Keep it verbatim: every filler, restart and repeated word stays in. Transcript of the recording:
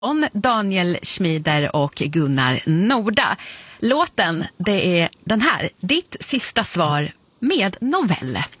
On Daniel Schmider och Gunnar Norda. Låten, det är den här, Ditt sista svar med novell.